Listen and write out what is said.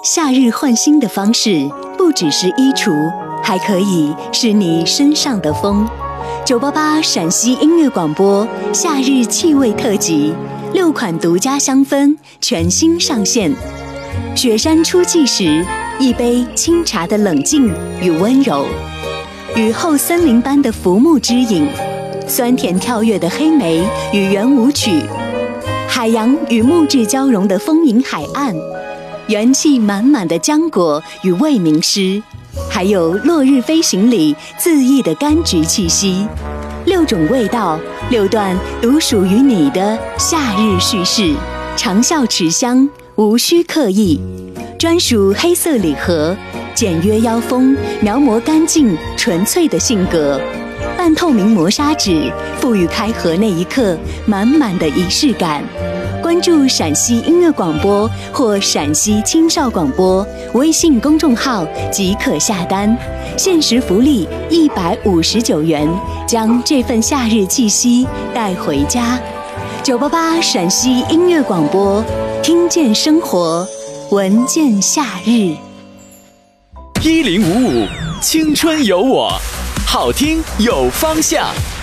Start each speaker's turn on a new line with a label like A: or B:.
A: 夏日换新的方式不只是衣橱，还可以是你身上的风。988陕西音乐广播夏日气味特辑，6款独家香氛全新上线。雪山初霁时，一杯清茶的冷静与温柔；雨后森林般的浮木之影，酸甜跳跃的黑莓与圆舞曲，海洋与木质交融的丰盈海岸，元气满满的浆果与未名诗，还有落日飞行里恣意的柑橘气息。6种味道，6段独属于你的夏日叙事，长效持香，无需刻意。专属黑色礼盒，简约腰封，描摹干净纯粹的性格。半透明磨砂纸，赋予开盒那一刻满满的仪式感。关注陕西音乐广播或陕西青少广播微信公众号即可下单，限时福利159元，将这份夏日气息带回家。988陕西音乐广播，听见生活，闻见夏日。
B: 1055青春有我，好听有方向。